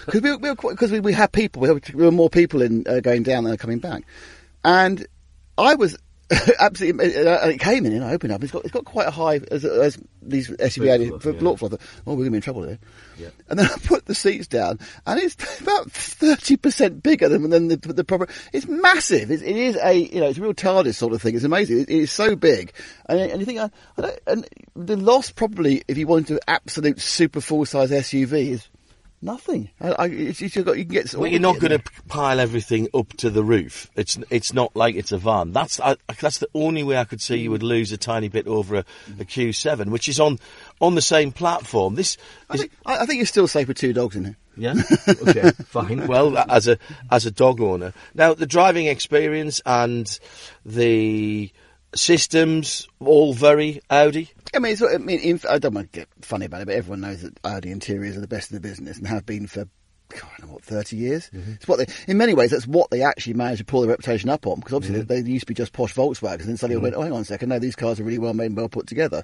Because we had people, there were more people in going down than coming back. And I was absolutely, and it came in and I opened up. It's got quite a high, as these SUV for block floor. Oh, we're going to be in trouble here. Yeah. And then I put the seats down, and it's about 30% bigger than the proper. It's massive. It is it's a real TARDIS sort of thing. It's amazing. It is so big, and you think, and the loss probably, if you wanted to absolute super full size SUV, is nothing. You can get. Well, you're not going to pile everything up to the roof. It's not like it's a van. That's the only way I could see you would lose a tiny bit over a Q7, which is on the same platform. I think you're still safe with two dogs in here. Yeah. Okay. Fine. Well, as a dog owner, now the driving experience and the systems all very Audi. I don't want to get funny about it, but everyone knows that Audi interiors are the best in the business and have been for, 30 years. Mm-hmm. It's what in many ways, that's what they actually managed to pull their reputation up on, because obviously they used to be just posh Volkswagens, and then suddenly went, oh, hang on a second, no, these cars are really well made and well put together.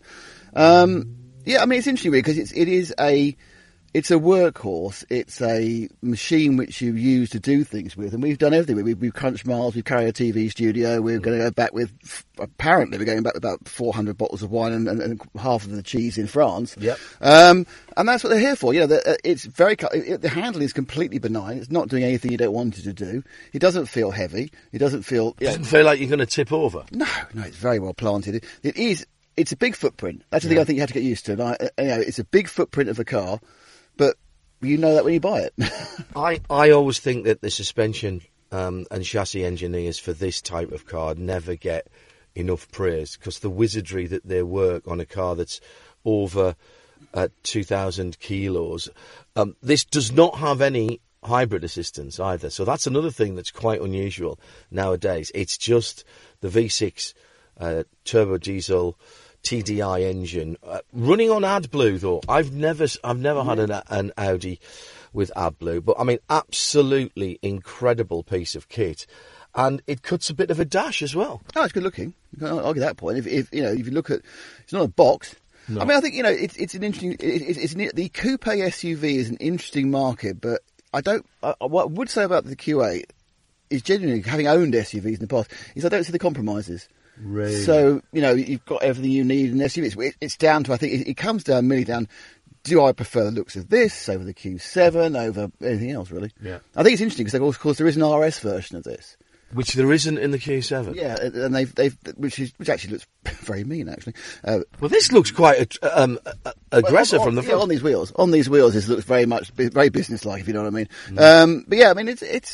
It's interesting really, because it's a workhorse. It's a machine which you use to do things with, and we've done everything. We've crunched miles. We've carried a TV studio. We're going to go back with. Apparently, we're going back with about 400 bottles of wine and half of the cheese in France. Yep. And that's what they're here for. It's very. The handle is completely benign. It's not doing anything you don't want it to do. It doesn't feel heavy. It doesn't feel. Doesn't feel like you're going to tip over. No, it's very well planted. It is. It's a big footprint. That's the thing I think you have to get used to. It's a big footprint of a car. But you know that when you buy it. I always think that the suspension and chassis engineers for this type of car never get enough praise, because the wizardry that they work on a car that's over 2,000 kilos. This does not have any hybrid assistance either. So that's another thing that's quite unusual nowadays. It's just the V6 turbo diesel TDI engine running on AdBlue though. I've never had an Audi with AdBlue, but I mean, absolutely incredible piece of kit, and it cuts a bit of a dash as well. Oh, it's good looking. You can't argue that point. If you look at, it's not a box. No. I mean, I think it's an interesting. The coupe SUV is an interesting market, but what I would say about the Q8 is genuinely, having owned SUVs in the past, is I don't see the compromises. Really? So, you've got everything you need in an SUV. It's down to, I think, it comes down merely down, do I prefer the looks of this over the Q7, over anything else, really? Yeah. I think it's interesting because, of course, there is an RS version of this. Which there isn't in the Q7. Yeah, and they've which actually looks very mean, actually. Well, this looks quite aggressive from the front. Yeah, on these wheels. On these wheels, this looks very businesslike, if you know what I mean. Mm. But yeah, I mean,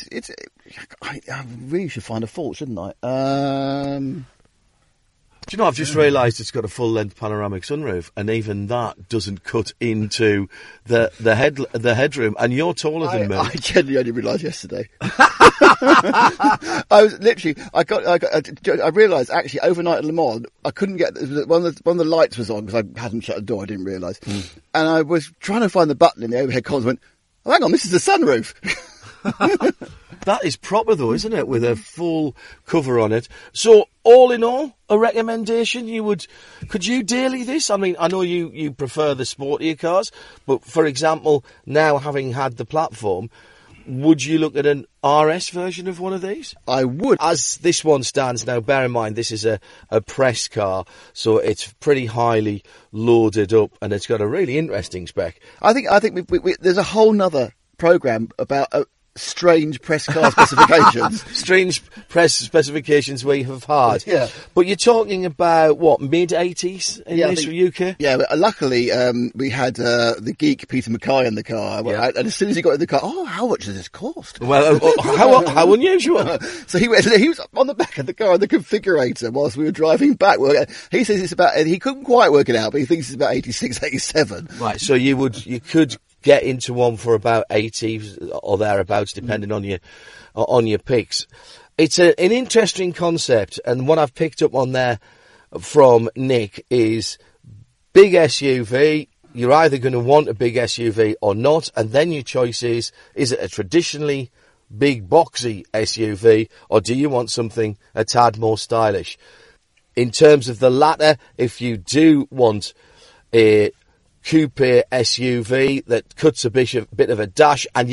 I really should find a fault, shouldn't I? Do you know, I've just realised it's got a full-length panoramic sunroof, and even that doesn't cut into the headroom, and you're taller than me. I genuinely only realised yesterday. I realised actually overnight at Le Mans, I couldn't get, one of the lights was on because I hadn't shut the door, I didn't realise. And I was trying to find the button in the overhead columns, went, oh, hang on, this is the sunroof. That is proper though, isn't it? With a full cover on it. So, all in all, a recommendation could you daily this? I mean, I know you prefer the sportier cars, but for example, now having had the platform, would you look at an RS version of one of these? I would. As this one stands now, bear in mind this is a press car, so it's pretty highly loaded up, and it's got a really interesting spec. I think there's a whole nother programme about strange press car specifications. Strange press specifications we have had. Yeah. But you're talking about, what, mid-80s in this UK? Yeah, but luckily we had the geek Peter Mackay in the car. Yeah. And as soon as he got in the car, how much does this cost? Well, how unusual. So he was on the back of the car in the configurator whilst we were driving back. He says he couldn't quite work it out, but he thinks it's about 86, 87. Right, so you could get into one for about 80 or thereabouts, depending on your picks. It's an interesting concept, and what I've picked up on there from Nick is big SUV. You're either going to want a big SUV or not, and then your choice is it a traditionally big boxy SUV, or do you want something a tad more stylish? In terms of the latter, if you do want a coupe SUV that cuts a bit of a dash, and